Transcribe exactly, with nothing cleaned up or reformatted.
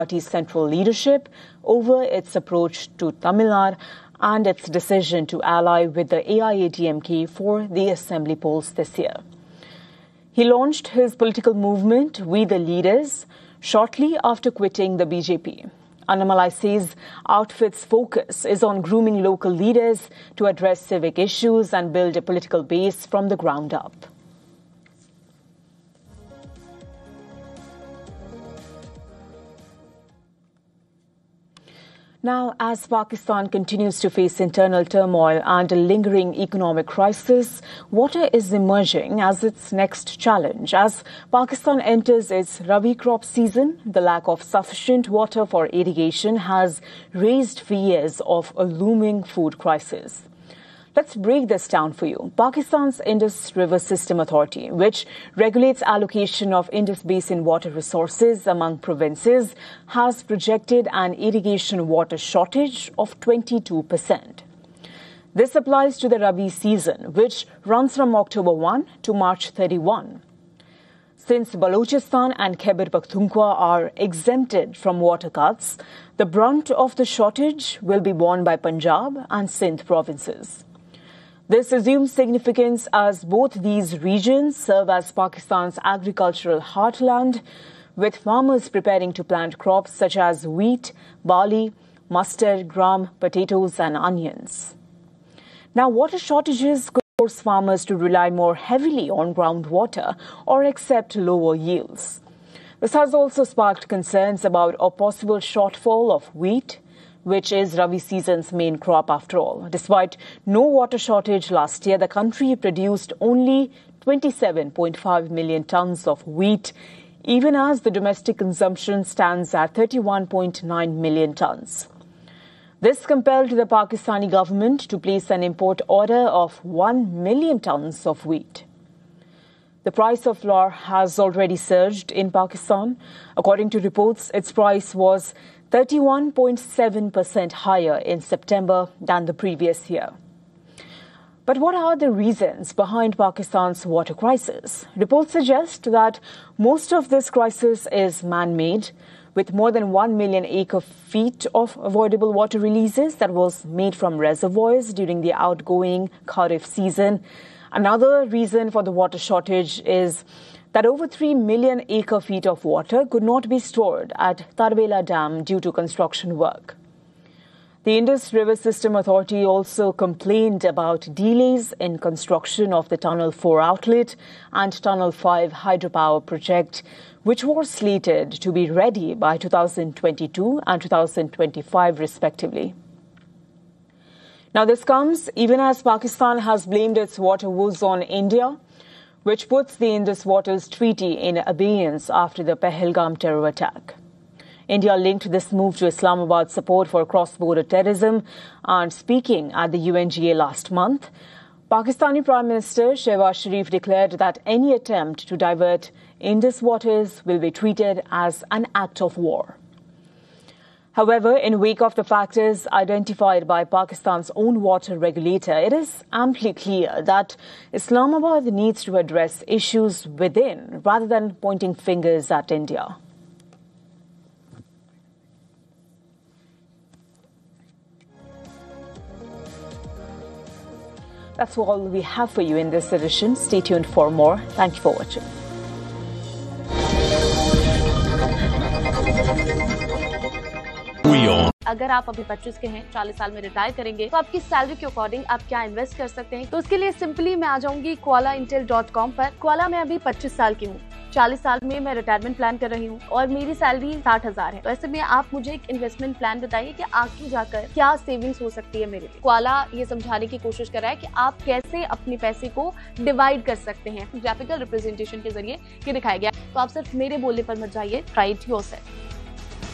Party's central leadership over its approach to Tamil Nadu and its decision to ally with the A I A D M K for the assembly polls this year. He launched his political movement, We the Leaders, shortly after quitting the B J P. Annamalai says outfit's focus is on grooming local leaders to address civic issues and build a political base from the ground up. Now, as Pakistan continues to face internal turmoil and a lingering economic crisis, water is emerging as its next challenge. As Pakistan enters its Rabi crop season, the lack of sufficient water for irrigation has raised fears of a looming food crisis. Let's break this down for you. Pakistan's Indus River System Authority, which regulates allocation of Indus Basin water resources among provinces, has projected an irrigation water shortage of twenty-two percent. This applies to the Rabi season, which runs from October first to March thirty-first. Since Balochistan and Khyber Pakhtunkhwa are exempted from water cuts, the brunt of the shortage will be borne by Punjab and Sindh provinces. This assumes significance as both these regions serve as Pakistan's agricultural heartland, with farmers preparing to plant crops such as wheat, barley, mustard, gram, potatoes and onions. Now, water shortages could force farmers to rely more heavily on groundwater or accept lower yields. This has also sparked concerns about a possible shortfall of wheat, which is Rabi season's main crop after all. Despite no water shortage last year, the country produced only twenty-seven point five million tons of wheat, even as the domestic consumption stands at thirty-one point nine million tons. This compelled the Pakistani government to place an import order of one million tons of wheat. The price of flour has already surged in Pakistan. According to reports, its price was thirty-one point seven percent higher in September than the previous year. But what are the reasons behind Pakistan's water crisis? Reports suggest that most of this crisis is man-made, with more than one million acre-feet of avoidable water releases that was made from reservoirs during the outgoing Kharif season. Another reason for the water shortage is that over three million acre-feet of water could not be stored at Tarbela Dam due to construction work. The Indus River System Authority also complained about delays in construction of the Tunnel four outlet and Tunnel five hydropower project, which were slated to be ready by two thousand twenty-two and two thousand twenty-five respectively. Now, this comes even as Pakistan has blamed its water woes on India, which puts the Indus Waters Treaty in abeyance after the Pahalgam terror attack. India linked this move to Islamabad's support for cross-border terrorism, and speaking at the U N G A last month, Pakistani Prime Minister Shehbaz Sharif declared that any attempt to divert Indus waters will be treated as an act of war. However, in wake of the factors identified by Pakistan's own water regulator, it is amply clear that Islamabad needs to address issues within rather than pointing fingers at India. That's all we have for you in this edition. Stay tuned for more. Thank you for watching. अगर आप अभी पच्चीस के हैं, चालीस साल में retire करेंगे, तो आपकी सैलरी के अकॉर्डिंग आप क्या इन्वेस्ट कर सकते हैं? तो उसके लिए सिंपली मैं आ जाऊंगी क्वाला इंटेल डॉट कॉम पर। क्वाला में अभी पच्चीस साल की हूँ, चालीस साल में मैं रिटायरमेंट प्लान कर रही हूँ और मेरी सैलरी साठ हजार है। तो ऐसे में आप मुझे एक इन्वेस्टमेंट प्लान बताइए कि आगे जाकर क्या सेविंग्स हो सकती है मेरे लिए। क्वाला ये समझाने की कोशिश कर रहा है कि आप कैसे अपने पैसे को डिवाइड कर सकते हैं। ग्राफिकल रिप्रेजेंटेशन के जरिए ये दिखाया गया। तो आप सिर्फ मेरे बोलने पर मत जाइए, ट्राई इट योरसेल्फ।